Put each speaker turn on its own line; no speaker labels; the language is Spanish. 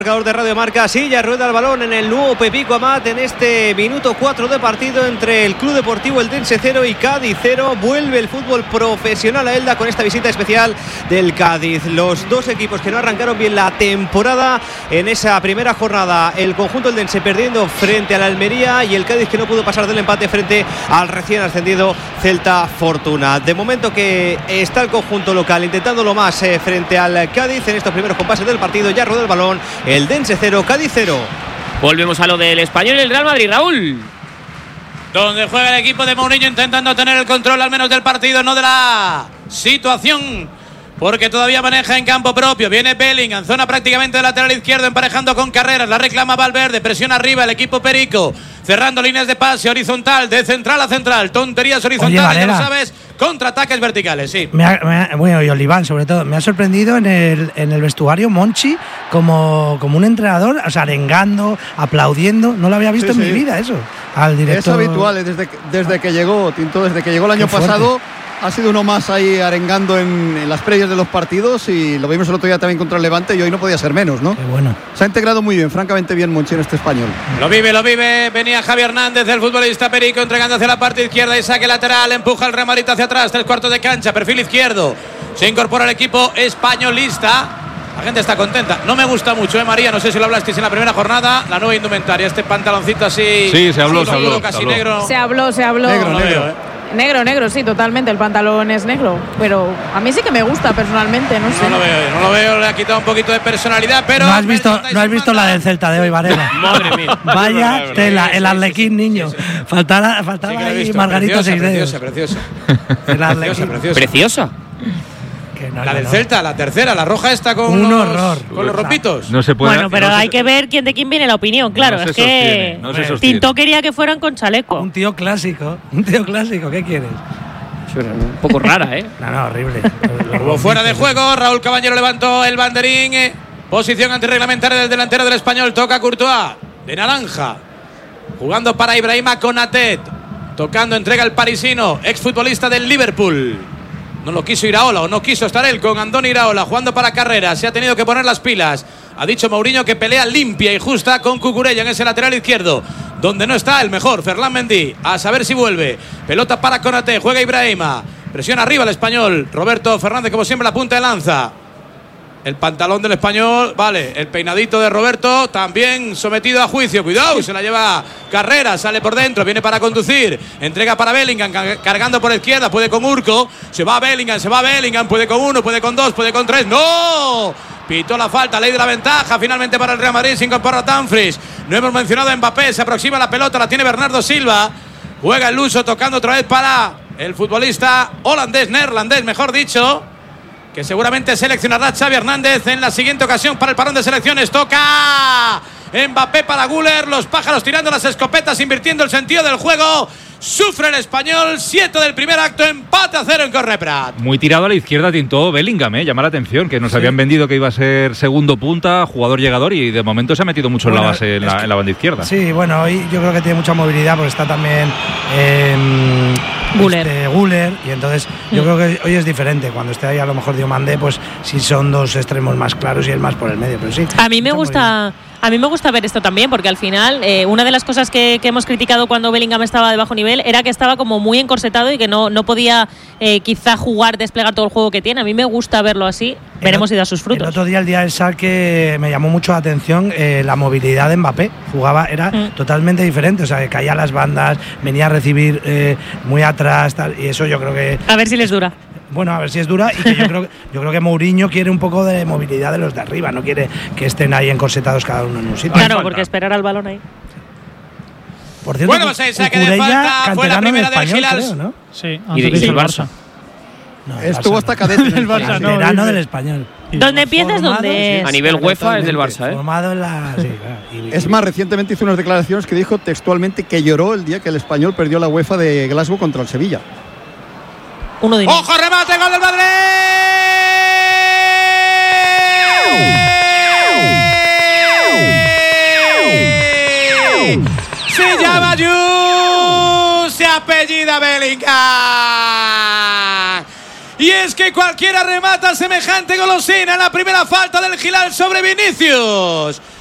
Marcador de Radio Marca, sí, ya rueda el balón en el nuevo Pepico Amat en este minuto 4 de partido entre el Club Deportivo Eldense 0 y Cádiz 0. Vuelve el fútbol profesional a Elda con esta visita especial del Cádiz. Los dos equipos que no arrancaron bien la temporada en esa primera jornada. El conjunto eldense perdiendo frente al Almería y el Cádiz que no pudo pasar del empate frente al recién ascendido Celta Fortuna. De momento que está el conjunto local intentándolo más frente al Cádiz en estos primeros compases del partido. Ya rueda el balón. Eldense 0, Cádiz 0.
Volvemos a lo del Español y el Real Madrid, Raúl.
Donde juega el equipo de Mourinho intentando tener el control al menos del partido, no de la situación, porque todavía maneja en campo propio. Viene Bellingham, zona prácticamente de lateral izquierdo, emparejando con Carreras. La reclama Valverde, presión arriba el equipo perico, cerrando líneas de pase horizontal, de central a central. Tonterías horizontales, ya lo sabes, contraataques verticales, sí.
Bueno, y Oliván, sobre todo, me ha sorprendido en el vestuario Monchi como un entrenador, o sea, arengando, aplaudiendo. No lo había visto en mi vida eso. Al director.
Es habitual, desde que llegó, Tinto, desde que llegó el año pasado. Ha sido uno más ahí arengando en las previas de los partidos y lo vimos el otro día también contra el Levante y hoy no podía ser menos, ¿no?
Qué bueno.
Se ha integrado muy bien, francamente bien Monchi en este español.
Lo vive. Venía Javi Hernández, el futbolista perico, entregando hacia la parte izquierda y saque lateral. Empuja el Real Madrid hacia atrás, 3/4 de cancha, perfil izquierdo. Se incorpora el equipo españolista. La gente está contenta. No me gusta mucho, María. No sé si lo hablasteis en la primera jornada. La nueva indumentaria, este pantaloncito así.
Sí, se habló.
Casi negro.
Se habló. Negro, sí, totalmente. El pantalón es negro. Pero a mí sí que me gusta personalmente, no sé.
No lo veo, le ha quitado un poquito de personalidad, pero.
No has visto la del Celta de hoy, Varela.
Madre mía.
Vaya tela, el Arlequín, niño. Faltaba ahí Margarita Seixdeus.
Preciosa.
El Arlequín.
Preciosa. La del Celta, la tercera, la roja esta con
un horror.
Con los ropitos.
No se puede.
Bueno, pero hay que ver de quién viene la opinión, claro.
No
es que Tinto quería que fueran con chaleco.
Un tío clásico, ¿qué quieres?
Un poco rara, ¿eh?
No, horrible.
Hubo fuera de juego, Raúl Caballero levantó el banderín. Posición antirreglamentaria del delantero del Español, toca Courtois, de naranja. Jugando para Ibrahima Konaté. Tocando, entrega el parisino, exfutbolista del Liverpool. No lo quiso Iraola, o no quiso estar él con Andoni Iraola, jugando para Carreras. Se ha tenido que poner las pilas. Ha dicho Mourinho que pelea limpia y justa con Cucurella en ese lateral izquierdo, donde no está el mejor, Ferland Mendy. A saber si vuelve. Pelota para Konaté, juega Ibrahima. Presión arriba el Español. Roberto Fernández, como siempre, la punta de lanza. El pantalón del Español, vale. El peinadito de Roberto, también sometido a juicio. Cuidado, se la lleva Carreras, sale por dentro, viene para conducir. Entrega para Bellingham, cargando por la izquierda, puede con Urco. Se va Bellingham, puede con uno, puede con dos, puede con tres. ¡No! Pitó la falta, ley de la ventaja. Finalmente para el Real Madrid, se incorpora Dumfries. No hemos mencionado a Mbappé, se aproxima la pelota, la tiene Bernardo Silva. Juega el Luso, tocando otra vez para el futbolista neerlandés, mejor dicho, que seguramente seleccionará Xavi Hernández en la siguiente ocasión para el parón de selecciones. Toca Mbappé para Güler, los pájaros tirando las escopetas, invirtiendo el sentido del juego. Sufre el Español, 7 del primer acto, empate a 0 en Corneprat.
Muy tirado a la izquierda Tinto Bellingham, llama la atención, que nos habían vendido que iba a ser segundo punta, jugador llegador, y de momento se ha metido mucho en la base, en la banda izquierda.
Sí, bueno, hoy yo creo que tiene mucha movilidad porque está también Güler, y entonces yo creo que hoy es diferente. Cuando esté ahí a lo mejor Diomandé, pues sí son dos extremos más claros y él más por el medio, pero sí.
A mí me gusta ver esto también, porque al final una de las cosas que hemos criticado cuando Bellingham estaba de bajo nivel era que estaba como muy encorsetado y que no podía quizá desplegar todo el juego que tiene. A mí me gusta verlo así. Veremos si da sus frutos.
El otro día, el día del saque, me llamó mucho la atención la movilidad de Mbappé. Era totalmente diferente, o sea, que caía a las bandas, venía a recibir muy atrás, tal, y eso yo creo que…
A ver si les dura.
Bueno, a ver si es dura, y que yo creo que Mourinho quiere un poco de movilidad de los de arriba, no quiere que estén ahí encorsetados cada uno en un sitio.
Claro, porque esperar al balón ahí.
Por cierto,
bueno, pues ahí saque de falta, fue la primera del Gilals,
creo, ¿no?
Sí, y del Barça.
No, estuvo hasta cadete en el Barça,
no, verano del Español.
¿Dónde empiezas? ¿Dónde es?
A nivel UEFA es del Barça,
Formado en la… Sí,
claro. Es más, recientemente hizo unas declaraciones que dijo textualmente que lloró el día que el Español perdió la UEFA de Glasgow contra el Sevilla.
¡Ojo, remate, gol del Madrid! Se llama Ju, se apellida Bellingham. y es que cualquiera remata semejante golosina en la primera falta del Gilal sobre Vinicius.